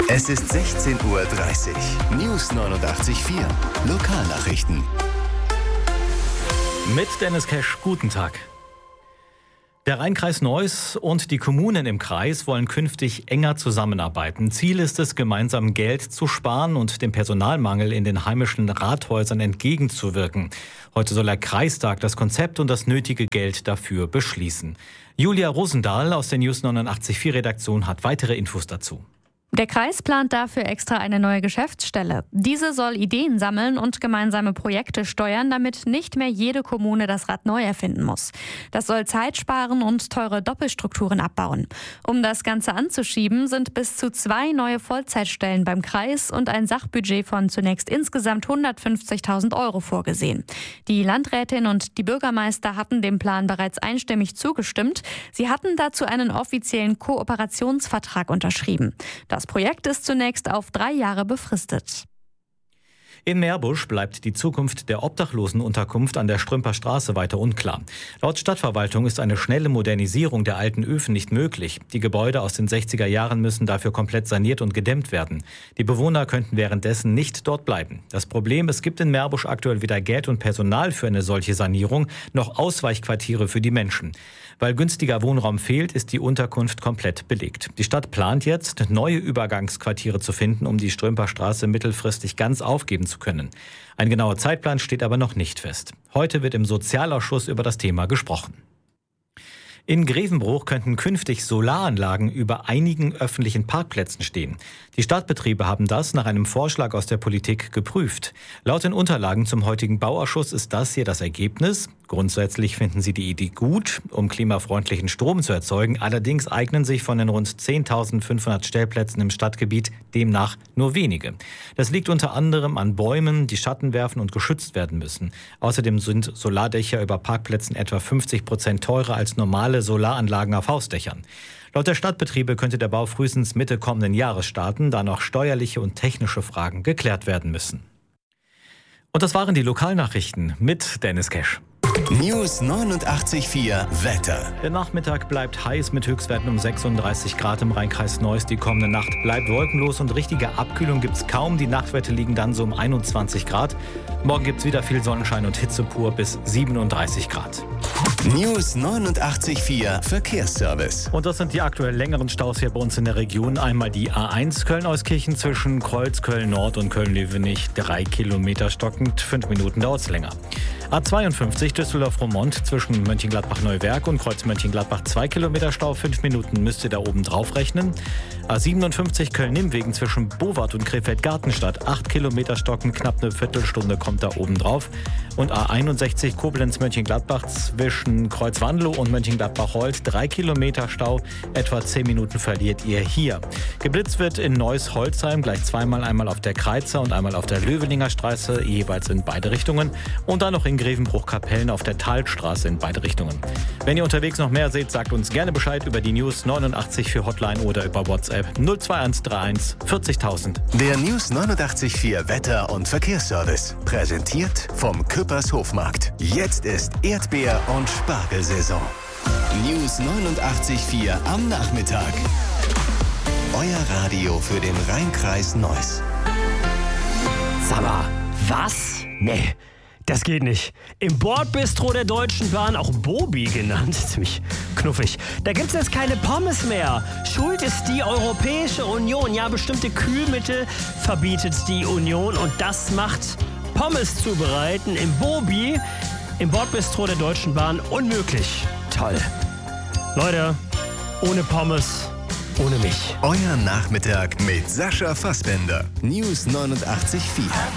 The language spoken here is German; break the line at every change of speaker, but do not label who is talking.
Es ist 16:30 Uhr. News 89.4. Lokalnachrichten.
Mit Dennis Kesch, guten Tag. Der Rheinkreis Neuss und die Kommunen im Kreis wollen künftig enger zusammenarbeiten. Ziel ist es, gemeinsam Geld zu sparen und dem Personalmangel in den heimischen Rathäusern entgegenzuwirken. Heute soll der Kreistag das Konzept und das nötige Geld dafür beschließen. Julia Rosendahl aus der News 89.4 Redaktion hat weitere Infos dazu.
Der Kreis plant dafür extra eine neue Geschäftsstelle. Diese soll Ideen sammeln und gemeinsame Projekte steuern, damit nicht mehr jede Kommune das Rad neu erfinden muss. Das soll Zeit sparen und teure Doppelstrukturen abbauen. Um das Ganze anzuschieben, sind bis zu 2 neue Vollzeitstellen beim Kreis und ein Sachbudget von zunächst insgesamt 150.000 € vorgesehen. Die Landrätin und die Bürgermeister hatten dem Plan bereits einstimmig zugestimmt. Sie hatten dazu einen offiziellen Kooperationsvertrag unterschrieben. Das Projekt ist zunächst auf 3 Jahre befristet.
In Meerbusch bleibt die Zukunft der Obdachlosenunterkunft an der Strümper Straße weiter unklar. Laut Stadtverwaltung ist eine schnelle Modernisierung der alten Öfen nicht möglich. Die Gebäude aus den 60er Jahren müssen dafür komplett saniert und gedämmt werden. Die Bewohner könnten währenddessen nicht dort bleiben. Das Problem, es gibt in Meerbusch aktuell weder Geld und Personal für eine solche Sanierung, noch Ausweichquartiere für die Menschen. Weil günstiger Wohnraum fehlt, ist die Unterkunft komplett belegt. Die Stadt plant jetzt, neue Übergangsquartiere zu finden, um die Strümper Straße mittelfristig ganz aufgeben zu können. Ein genauer Zeitplan steht aber noch nicht fest. Heute wird im Sozialausschuss über das Thema gesprochen. In Grevenbruch könnten künftig Solaranlagen über einigen öffentlichen Parkplätzen stehen. Die Stadtbetriebe haben das nach einem Vorschlag aus der Politik geprüft. Laut den Unterlagen zum heutigen Bauausschuss ist das hier das Ergebnis. Grundsätzlich finden sie die Idee gut, um klimafreundlichen Strom zu erzeugen. Allerdings eignen sich von den rund 10.500 Stellplätzen im Stadtgebiet demnach nur wenige. Das liegt unter anderem an Bäumen, die Schatten werfen und geschützt werden müssen. Außerdem sind Solardächer über Parkplätzen etwa 50% teurer als normale Solaranlagen auf Hausdächern. Laut der Stadtbetriebe könnte der Bau frühestens Mitte kommenden Jahres starten, da noch steuerliche und technische Fragen geklärt werden müssen. Und das waren die Lokalnachrichten mit Dennis Kesch.
News 89.4 Wetter.
Der Nachmittag bleibt heiß mit Höchstwerten um 36 Grad im Rheinkreis Neuss. Die kommende Nacht bleibt wolkenlos und richtige Abkühlung gibt's kaum. Die Nachtwerte liegen dann so um 21 Grad. Morgen gibt's wieder viel Sonnenschein und Hitze pur bis 37 Grad.
News 89.4 Verkehrsservice.
Und das sind die aktuell längeren Staus hier bei uns in der Region. Einmal die A1 Köln-Euskirchen zwischen Kreuz, Köln-Nord und Köln-Löwenich. 3 Kilometer stockend, 5 Minuten dauert's länger. A52 Düsseldorf-Roermond zwischen Mönchengladbach-Neuwerk und Kreuz Mönchengladbach 2 Kilometer Stau, 5 Minuten müsst ihr da oben drauf rechnen. A57 Köln-Nimwegen zwischen Bowart und Krefeld-Gartenstadt 8 Kilometer stocken, knapp eine Viertelstunde kommt da oben drauf. Und A61 Koblenz-Mönchengladbach zwischen Kreuz-Wandelow und Mönchengladbach-Holt 3 Kilometer Stau, etwa 10 Minuten verliert ihr hier. Geblitzt wird in Neuss-Holzheim gleich zweimal, einmal auf der Kreizer und einmal auf der Löweninger Straße, jeweils in beide Richtungen. Und dann noch in Grevenbruch-Kapellen auf der Talstraße in beide Richtungen. Wenn ihr unterwegs noch mehr seht, sagt uns gerne Bescheid über die News 89 für Hotline oder über WhatsApp 02131 40.000.
Der News 89.4 Wetter- und Verkehrsservice. Präsentiert vom Küppers Hofmarkt. Jetzt ist Erdbeer- und Spargelsaison. News 89.4 am Nachmittag. Euer Radio für den Rheinkreis Neuss.
Sag mal, was? Nee, das geht nicht. Im Bordbistro der Deutschen Bahn, auch Bobi genannt, ziemlich knuffig, da gibt's jetzt keine Pommes mehr. Schuld ist die Europäische Union. Ja, bestimmte Kühlmittel verbietet die Union und das macht Pommes zubereiten im Bobi, im Bordbistro der Deutschen Bahn, unmöglich. Toll. Leute, ohne Pommes, ohne mich.
Euer Nachmittag mit Sascha Fassbender. News 89.4.